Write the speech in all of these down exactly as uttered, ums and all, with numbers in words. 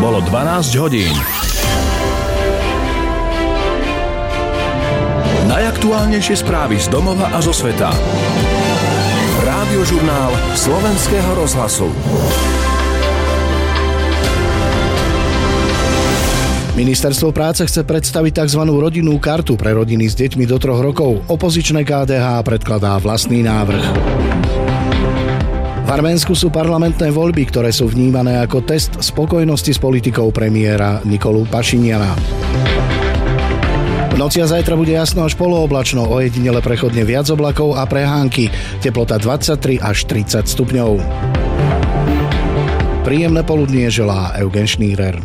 Bolo dvanásť hodín. Najaktuálnejšie správy z domova a zo sveta. Rádiožurnál Slovenského rozhlasu. Ministerstvo práce chce predstaviť tzv. Rodinnú kartu pre rodiny s deťmi do troch rokov. Opozičné ká dé há predkladá vlastný návrh. V Arménsku sú parlamentné voľby, ktoré sú vnímané ako test spokojnosti s politikou premiéra Nikolu Pašiniana. V noci a zajtra bude jasno až polooblačno, ojedinele prechodne viac oblakov a prehánky. Teplota dvadsaťtri až tridsať stupňov. Príjemné poludnie želá Eugen Šnírer.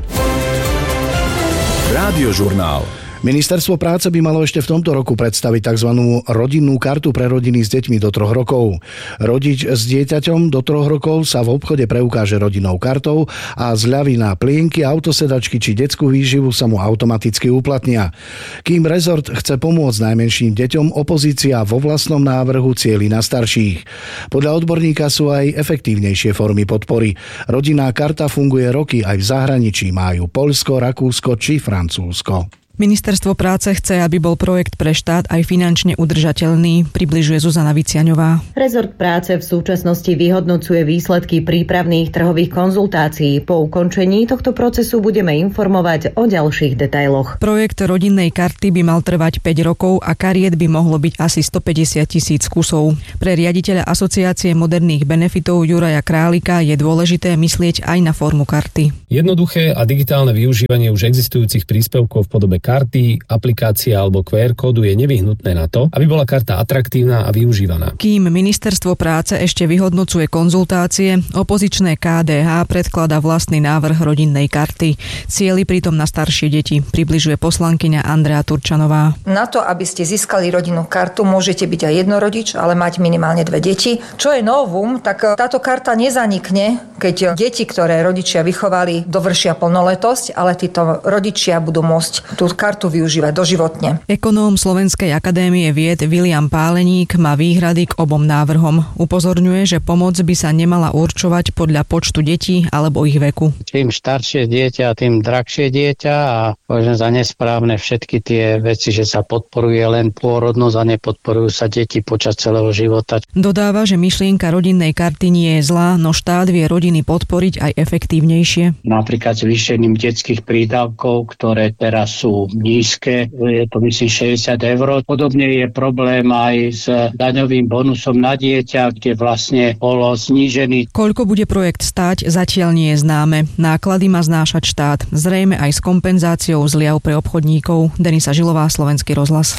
Rádiožurnál. Ministerstvo práce by malo ešte v tomto roku predstaviť tzv. Rodinnú kartu pre rodiny s deťmi do troch rokov. Rodič s dieťaťom do troch rokov sa v obchode preukáže rodinnou kartou a zľavy na plienky, autosedačky či detskú výživu sa mu automaticky uplatnia. Kým rezort chce pomôcť najmenším deťom, opozícia vo vlastnom návrhu cieli na starších. Podľa odborníka sú aj efektívnejšie formy podpory. Rodinná karta funguje roky aj v zahraničí, majú Poľsko, Rakúsko či Francúzsko. Ministerstvo práce chce, aby bol projekt pre štát aj finančne udržateľný, približuje Zuzana Viciaňová. Rezort práce v súčasnosti vyhodnocuje výsledky prípravných trhových konzultácií. Po ukončení tohto procesu budeme informovať o ďalších detailoch. Projekt rodinnej karty by mal trvať päť rokov a kariet by mohlo byť asi stopäťdesiat tisíc kusov. Pre riaditeľa Asociácie moderných benefitov Juraja Králika je dôležité myslieť aj na formu karty. Jednoduché a digitálne využívanie už existujúcich príspevkov v podobe karty, aplikácie alebo kú er kódu je nevyhnutné na to, aby bola karta atraktívna a využívaná. Kým Ministerstvo práce ešte vyhodnocuje konzultácie, opozičné ká dé há predkladá vlastný návrh rodinnej karty. Cieli pritom na staršie deti, približuje poslankyňa Andrea Turčanová. Na to, aby ste získali rodinnú kartu, môžete byť aj jednorodič, ale mať minimálne dve deti. Čo je novum, tak táto karta nezanikne, keď deti, ktoré rodičia vychovali, dovršia plnoletosť, ale títo rodičia budú môcť tú kartu využívať doživotne. Ekonóm Slovenskej akadémie vied Viliam Páleník má výhrady k obom návrhom. Upozorňuje, že pomoc by sa nemala určovať podľa počtu detí alebo ich veku. Čím staršie dieťa, tým drahšie dieťa a považujem za nesprávne všetky tie veci, že sa podporuje len pôrodnosť a nepodporujú sa deti počas celého života. Dodáva, že myšlienka rodinnej karty nie je zlá, no štát vie rodiny podporiť aj efektívnejšie. Napríklad zvýšením detských prídavkov, ktoré teraz sú nízke, je to myslím šesťdesiat eur. Podobne je problém aj s daňovým bonusom na dieťa, kde vlastne bolo znížený. Koľko bude projekt stáť, zatiaľ nie je známe. Náklady má znášať štát, zrejme aj s kompenzáciou zliav pre obchodníkov. Denisa Žilová, Slovenský rozhlas.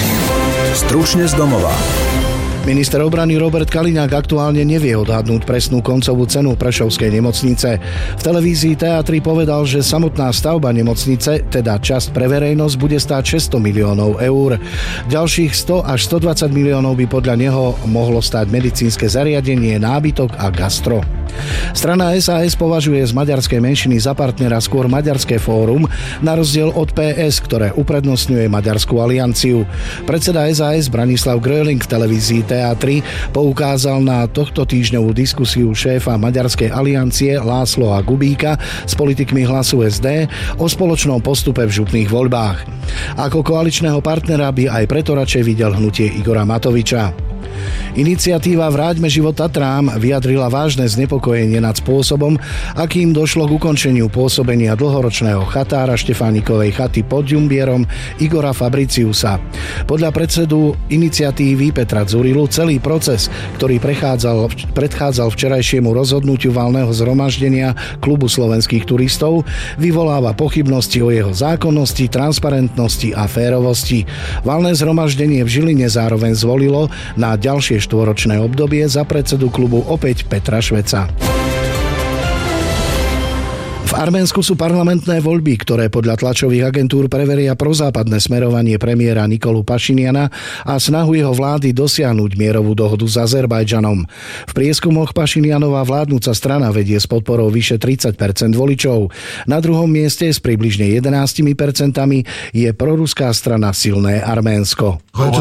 Stručne z domova. Minister obrany Robert Kaliňák aktuálne nevie odhadnúť presnú koncovú cenu Prešovskej nemocnice. V televízii té á tri povedal, že samotná stavba nemocnice, teda časť pre verejnosť, bude stáť šesťsto miliónov eur. Ďalších sto až stodvadsať miliónov by podľa neho mohlo stáť medicínske zariadenie, nábytok a gastro. Strana es a es považuje z maďarskej menšiny za partnera skôr Maďarské fórum, na rozdiel od pé es, ktoré uprednostňuje Maďarskú alianciu. Predseda es a es Branislav Gröling v televízii té á tri poukázal na tohto týždňovú diskusiu šéfa Maďarskej aliancie Lászlóa Gubíka s politikmi Hlasu es dé o spoločnom postupe v župných voľbách. Ako koaličného partnera by aj preto radšej videl hnutie Igora Matoviča. Iniciatíva Vráťme život Tatrám vyjadrila vážne znepokojenie nad spôsobom, akým došlo k ukončeniu pôsobenia dlhoročného chatára Štefánikovej chaty pod Ďumbierom Igora Fabriciusa. Podľa predsedu iniciatívy Petra Dzurilu celý proces, ktorý prechádzal, predchádzal včerajšiemu rozhodnutiu valného zhromaždenia Klubu slovenských turistov, vyvoláva pochybnosti o jeho zákonnosti, transparentnosti a férovosti. Valné zhromaždenie v Žiline zároveň zvolilo na ďalšie štvoročné obdobie za predsedu klubu opäť Petra Šveca. V Arménsku sú parlamentné voľby, ktoré podľa tlačových agentúr preveria prozápadné smerovanie premiéra Nikolu Pašiniana a snahu jeho vlády dosiahnuť mierovú dohodu s Azerbajdžanom. V prieskumoch Pašinianová vládnuca strana vedie s podporou vyše tridsať percent voličov. Na druhom mieste s približne jedenásť percent je proruská strana Silné Arménsko.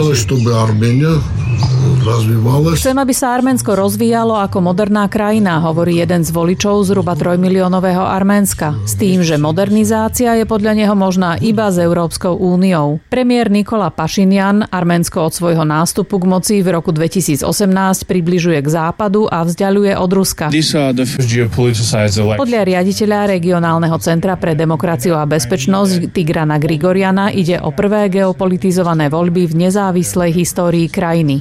Chcem, aby sa Arménsko rozvíjalo ako moderná krajina, hovorí jeden z voličov zhruba trojmiliónového Arménska. Arménska, s tým, že modernizácia je podľa neho možná iba s Európskou úniou. Premiér Nikola Pašinjan Arménsko od svojho nástupu k moci v roku dvetisícosemnásť približuje k západu a vzdialuje od Ruska. Podľa riaditeľa regionálneho centra pre demokraciu a bezpečnosť Tigrana Grigoriana ide o prvé geopolitizované voľby v nezávislej histórii krajiny.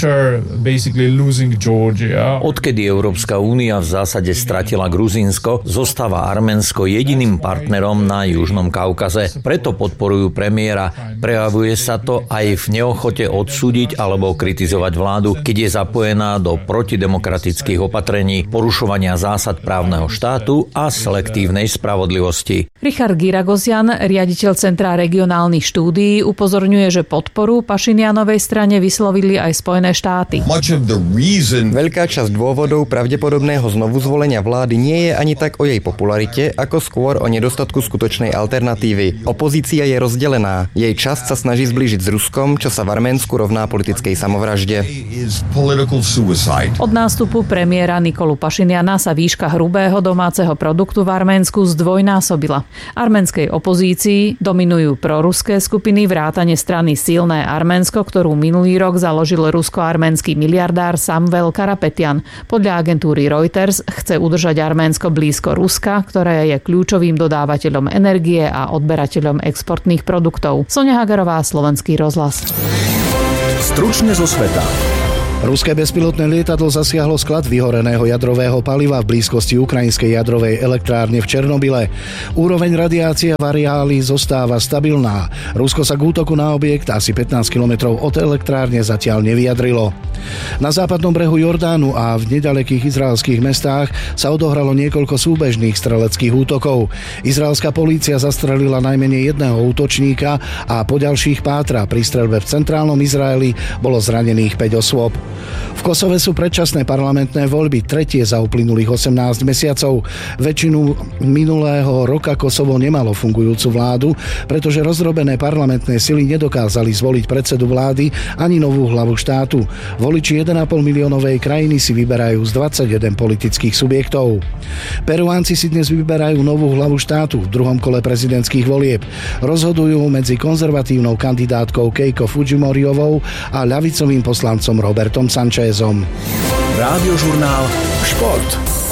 Odkedy Európska únia v zásade stratila Gruzínsko, zostáva Arménsko jediným partnerom na Južnom Kaukaze. Preto podporujú premiéra. Prejavuje sa to aj v neochote odsúdiť alebo kritizovať vládu, keď je zapojená do protidemokratických opatrení, porušovania zásad právneho štátu a selektívnej spravodlivosti. Richard Giragosian, riaditeľ Centra regionálnych štúdií, upozorňuje, že podporu Pašinjanovej strane vyslovili aj Spojené štáty. Veľká časť dôvodov pravdepodobného znovuzvolenia vlády nie je ani tak o jej popularite, ako skôr o nedostatku skutočnej alternatívy. Opozícia je rozdelená. Jej časť sa snaží zblížiť s Ruskom, čo sa v Arménsku rovná politickej samovražde. Od nástupu premiéra Nikolu Pašinjana sa výška hrubého domáceho produktu v Arménsku zdvojnásobila. Arménskej opozícii dominujú proruské skupiny vrátane strany Silné Arménsko, ktorú minulý rok založil rusko-arménsky miliardár Samuel Karapetyan. Podľa agentúry Reuters chce udržať Arménsko blízko Ruska, ktoré je kľúčovým dodávateľom energie a odberateľom exportných produktov. Soňa Hagarová, Slovenský rozhlas. Stručne zo sveta. Ruské bezpilotné lietadlo zasiahlo sklad vyhoreného jadrového paliva v blízkosti ukrajinskej jadrovej elektrárne v Černobyle. Úroveň radiácie v areáli zostáva stabilná. Rusko sa k útoku na objekt asi pätnásť kilometrov od elektrárne zatiaľ nevyjadrilo. Na západnom brehu Jordánu a v nedalekých izraelských mestách sa odohralo niekoľko súbežných streleckých útokov. Izraelská polícia zastrelila najmenej jedného útočníka a po ďalších pátra. Pri streľbe v centrálnom Izraeli bolo zranených päť osôb. V Kosove sú predčasné parlamentné voľby, tretie za uplynulých osemnásť mesiacov. Väčšinu minulého roka Kosovo nemalo fungujúcu vládu, pretože rozrobené parlamentné sily nedokázali zvoliť predsedu vlády ani novú hlavu štátu. Voliči jeden a pol miliónovej krajiny si vyberajú z dvadsaťjeden politických subjektov. Peruánci si dnes vyberajú novú hlavu štátu v druhom kole prezidentských volieb. Rozhodujú medzi konzervatívnou kandidátkou Keiko Fujimoriovou a ľavicovým poslancom Robertom Sanchezom. Rádiožurnál Šport.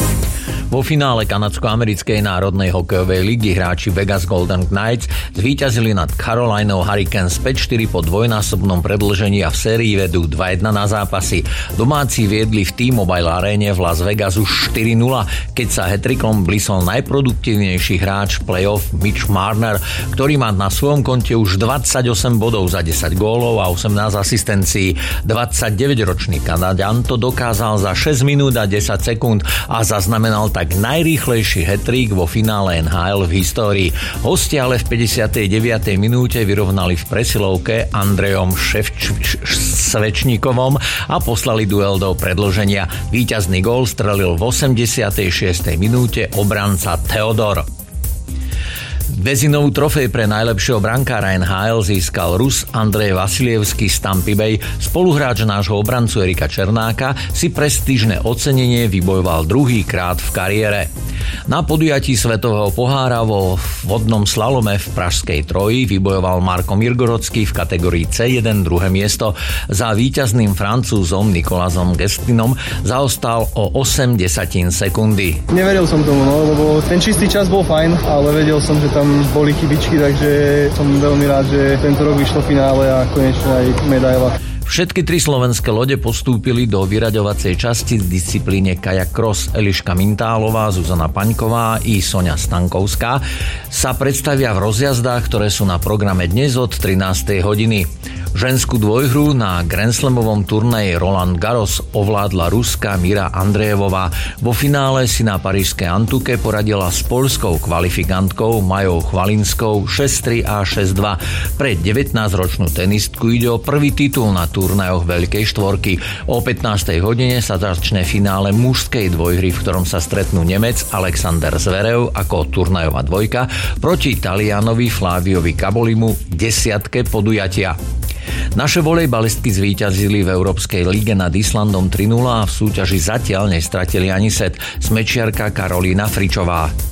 Vo finále kanadsko-americkej národnej hokejovej ligy hráči Vegas Golden Knights zvíťazili nad Carolinou Hurricanes päť štyri po dvojnásobnom predĺžení a v sérii vedú dva jedna na zápasy. Domáci viedli v T-Mobile aréne v Las Vegas už štyri nula, keď sa hat-trickom blisol najproduktívnejší hráč playoff Mitch Marner, ktorý má na svojom konte už dvadsaťosem bodov za desať gólov a osemnásť asistencií. dvadsaťdeväťročný Kanaďan to dokázal za šesť minút a desať sekúnd a zaznamenal tak najrýchlejší hat-trick vo finále en há el v histórii. Hostia ale v päťdesiatej deviatej minúte vyrovnali v presilovke Andrejom Ševč- Svečníkovom a poslali duel do predĺženia. Víťazný gól strelil v osemdesiatej šiestej minúte obranca Theodor. Vezinovú trofej pre najlepšieho brankára en há el získal Rus Andrej Vasilievský z Tampa Bay. Spoluhráč nášho obrancu Erika Černáka si prestížne ocenenie vybojoval druhý krát v kariére. Na podujatí svetového pohára vo vodnom slalome v Pražskej Troji vybojoval Marko Mirgorodský v kategórii cé jeden druhé miesto. Za víťazným Francúzom Nikolazom Gestinom zaostal o osem desatín sekundy. Neveril som tomu, no, lebo ten čistý čas bol fajn, ale vedel som, že tam boli chybičky, takže som veľmi rád, že tento rok vyšlo finále a konečne aj medaila. Všetky tri slovenské lode postúpili do vyraďovacej časti v disciplíne kajak cross. Eliška Mintálová, Zuzana Paňková i Soňa Stankovská sa predstavia v rozjazdách, ktoré sú na programe dnes od trinástej hodiny. Ženskú dvojhru na Grand Slamovom turnaji Roland Garros ovládla Ruská Mira Andrejevová. Vo finále si na parížskej Antuke poradila s poľskou kvalifikantkou Majou Chvalinskou šesť tri a šesť dva. Pre devätnásťročnú tenistku ide o prvý titul na turnajoch Veľkej štvorky. O pätnástej hodine sa začne finále mužskej dvojhry, v ktorom sa stretnú Nemec Alexander Zverev ako turnajová dvojka proti Talianovi Fláviovi Kabolimu desiatke podujatia. Naše volejbalistky zvíťazili v Európskej lige nad Islandom tri nula a v súťaži zatiaľ nestratili ani set. Smečiarka Karolína Fričová.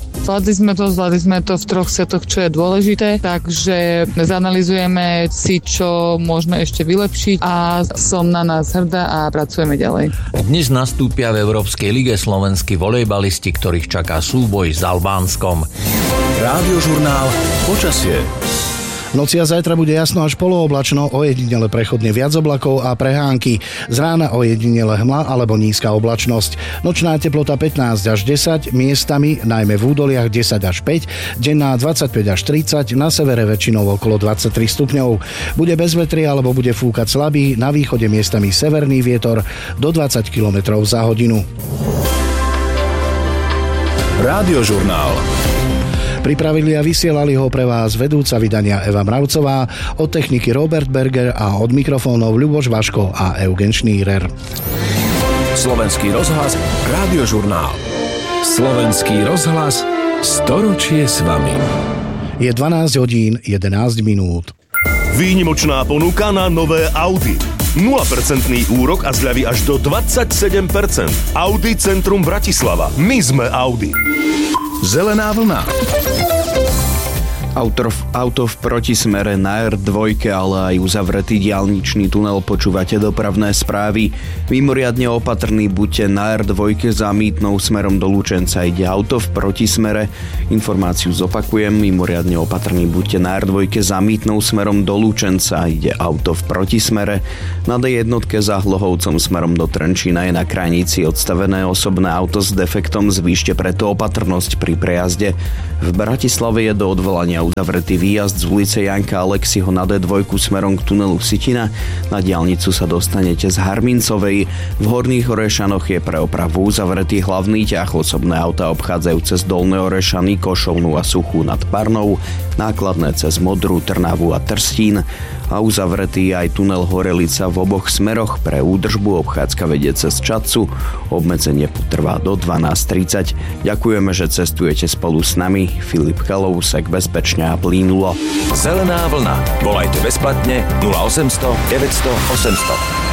Zvládli sme to, zvládli sme to v troch setoch, čo je dôležité, takže zanalizujeme si, čo môžeme ešte vylepšiť a som na nás hrdá a pracujeme ďalej. Dnes nastúpia v Európskej lige slovenskí volejbalisti, ktorých čaká súboj s Albánskom. Rádiožurnál Počasie. V noci a zajtra bude jasno až polooblačno, ojedinele prechodne viac oblakov a prehánky. Z rána ojedinele hmla alebo nízka oblačnosť. Nočná teplota pätnásť až desať, miestami, najmä v údoliach desať až päť, denná dvadsaťpäť až tridsať, na severe väčšinou okolo dvadsaťtri stupňov. Bude bez vetria alebo bude fúkať slabý, na východe miestami severný vietor do dvadsať kilometrov za hodinu. Rádiožurnál. Pripravili a vysielali ho pre vás vedúca vydania Eva Mravcová, od techniky Robert Berger a od mikrofónov Ľuboš Vaško a Eugen Šnírer. Slovenský rozhlas, Rádiožurnál. Slovenský rozhlas, storočie s vami. Je dvanásť hodín jedenásť minút. Výnimočná ponuka na nové Audi. nula percent úrok a zľavy až do dvadsaťsedem percent. Audi Centrum Bratislava. My sme Audi. Zelená vlna. Auto, auto v protismere na er dva, ale aj uzavretý diaľničný tunel, počúvate dopravné správy. Mimoriadne opatrný buďte na er dva za Mýtnou smerom do Lučenca. Ide auto v protismere. Informáciu zopakujem. Mimoriadne opatrný buďte na er dva za Mýtnou smerom do Lučenca. Ide auto v protismere. Na dé jednotke za Hlohovcom smerom do Trenčína je na krajnici odstavené osobné auto s defektom. Zvýšte preto opatrnosť pri prejazde. V Bratislave je do odvolania uzavretý výjazd z ulice Janka Aleksiho na dé dva smerom k tunelu Sitina. Na diaľnicu sa dostanete z Harmincovej. V Horných Orešanoch je pre opravu uzavretý hlavný ťah. Osobné auta obchádzajúce z Dolné Orešany, Košovnú a Suchú nad Parnou, nákladné cez Modrú, Trnavu a Trstín a uzavretý aj tunel Horelica v oboch smeroch. Pre údržbu obchádzka vedie cez Čadcu. Obmedzenie potrvá do dvanásť tridsať. Ďakujeme, že cestujete spolu s nami. Filip Kalousek, bezpečne a plynulo. Zelená vlna. Volajte bezplatne nula osemsto deväťsto osemsto.